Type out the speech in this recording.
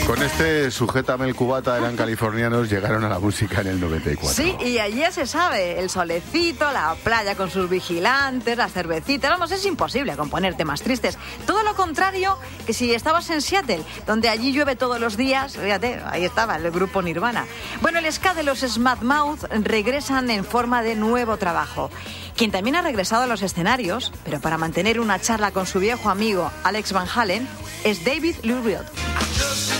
Con este Sujétame el cubata eran californianos, llegaron a la música en el 94. Sí, y allí ya se sabe, el solecito, la playa con sus vigilantes, las cervecitas, vamos, es imposible componer temas tristes. Todo lo contrario que si estabas en Seattle, donde allí llueve todos los días, fíjate, ahí estaba el grupo Nirvana. Bueno, el ska de los Smash Mouth regresan en forma de nuevo trabajo. Quien también ha regresado a los escenarios, pero para mantener una charla con su viejo amigo Alex Van Halen, es David Lee Roth.